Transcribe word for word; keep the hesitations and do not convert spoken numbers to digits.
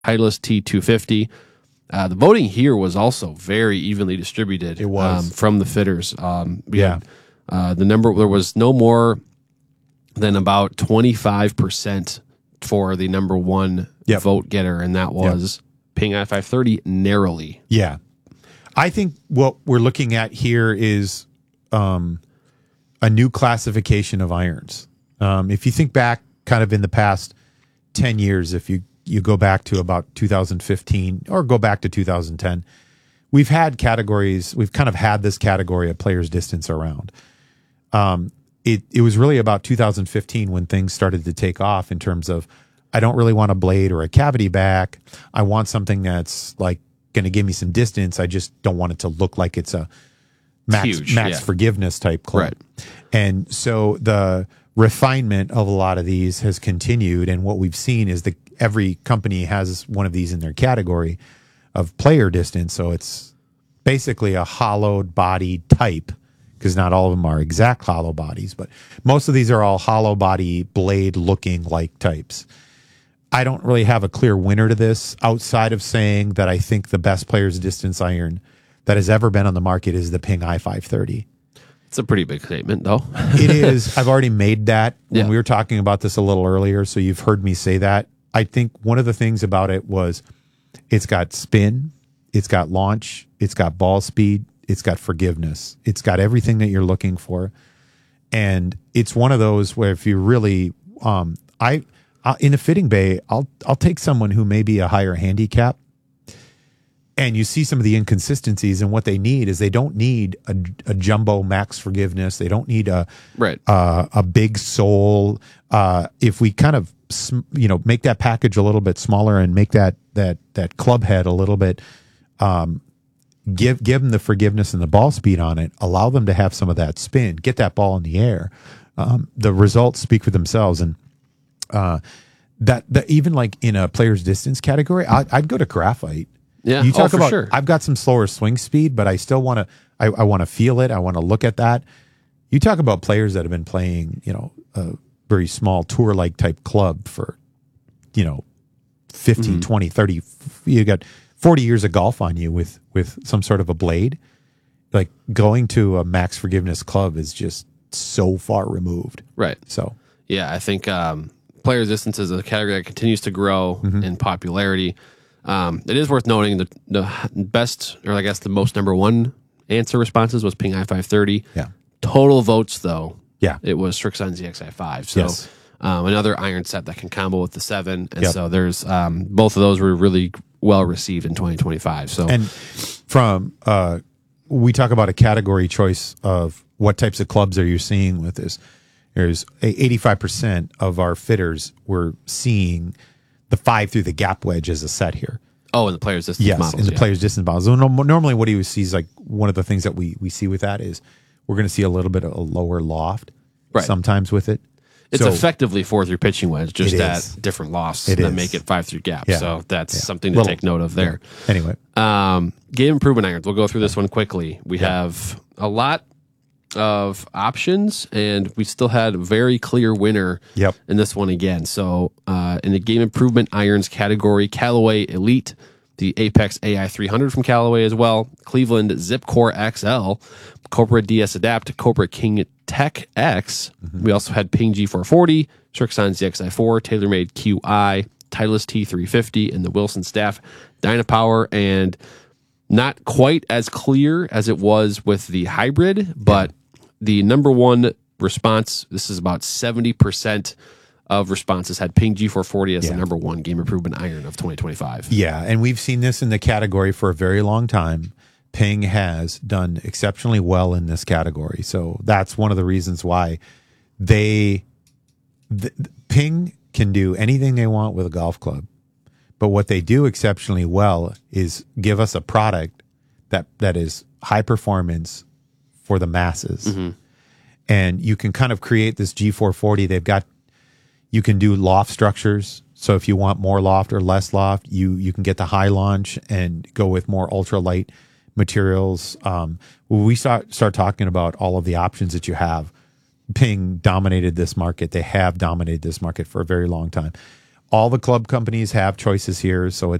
Titleist T two fifty. Uh, the voting here was also very evenly distributed. It was. Um, from the fitters. Um, we Yeah. had, uh, the number, there was no more than about twenty-five percent for the number one Yep. vote getter, and that was Ping I five thirty narrowly. Yeah. I think what we're looking at here is um, a new classification of irons. Um, if you think back kind of in the past ten years, if you, you go back to about two thousand fifteen or go back to two thousand ten, we've had categories, we've kind of had this category of player's distance around. Um, it, it was really about two thousand fifteen when things started to take off in terms of, I don't really want a blade or a cavity back. I want something that's like going to give me some distance. I just don't want it to look like it's a max, Huge, max yeah. forgiveness type club. Right. And so the refinement of a lot of these has continued. And what we've seen is that every company has one of these in their category of player distance. So it's basically a hollowed body type, because not all of them are exact hollow bodies, but most of these are all hollow body blade looking like types. I don't really have a clear winner to this outside of saying that I think the best player's distance iron that has ever been on the market is the Ping I five thirty. It's a pretty big statement, though. It is. I've already made that when Yeah. we were talking about this a little earlier, so you've heard me say that. I think one of the things about it was it's got spin, it's got launch, it's got ball speed, it's got forgiveness. It's got everything that you're looking for. And it's one of those where if you really, um, I, uh, in a fitting bay, I'll, I'll take someone who may be a higher handicap, and you see some of the inconsistencies, and what they need is they don't need a, a jumbo max forgiveness. They don't need a, Right. uh, a big sole. Uh, if we kind of, sm- you know, make that package a little bit smaller and make that, that, that club head a little bit, um, give, give them the forgiveness and the ball speed on it, allow them to have some of that spin, get that ball in the air. Um, the results speak for themselves. And, uh, that, that even like in a player's distance category, I, I'd go to graphite. Yeah. You Oh, talk for about, sure. I've got some slower swing speed, but I still want to, I, I want to feel it. I want to look at that. You talk about players that have been playing, you know, a very small tour like type club for, you know, fifteen, Mm-hmm. twenty, thirty, you got forty years of golf on you with, with some sort of a blade. Like going to a max forgiveness club is just so far removed. Right. So, Yeah, I think um, player resistance is a category that continues to grow Mm-hmm. in popularity. Um, it is worth noting that the best, or I guess the most number one answer responses was Ping I five thirty. yeah. Total votes, though, Yeah. it was Strixon Z X I five. So Yes. um, another iron set that can combo with the seven. And Yep. so there's um, both of those were really well received in twenty twenty-five. So And from, uh, we talk about a category choice of what types of clubs are you seeing with this. There's eighty-five percent of our fitters were seeing the five through the gap wedge as a set here. oh, and the players distance Yes, models. in the yeah. player's distance models. So no- normally what you see is like one of the things that we, we see with that is we're going to see a little bit of a lower loft Right. sometimes with it. It's So- effectively four through pitching wedge, just It at is. different lofts It that is. make it five through gap. Yeah. So that's Yeah. something to Little- take note of there. Anyway, Um, game improvement irons. We'll go through this one quickly. We have a lot of options, and we still had a very clear winner Yep. in this one again. So uh, in the game improvement irons category, Callaway Elite, the Apex A I three hundred from Callaway as well, Cleveland Zipcore X L, Cobra D S Adapt, Cobra King Tech X. Mm-hmm. We also had Ping G four forty, Strixon Z X I four, TaylorMade Q I, Titleist T three fifty, and the Wilson Staff Dynapower. And not quite as clear as it was with the hybrid, but the number one response, this is about seventy percent of responses had Ping G four forty as Yeah. the number one game improvement iron of twenty twenty-five. yeah, and we've seen this in the category for a very long time. Ping has done exceptionally well in this category. So that's one of the reasons why they, th- Ping can do anything they want with a golf club. But what they do exceptionally well is give us a product that, that is high performance for the masses. And you can kind of create this G four forty. They've got, you can do loft structures. So if you want more loft or less loft, you, you can get the high launch and go with more ultralight materials. Um, when we start, start talking about all of the options that you have, Ping dominated this market. They have dominated this market for a very long time. all the club companies have choices here, so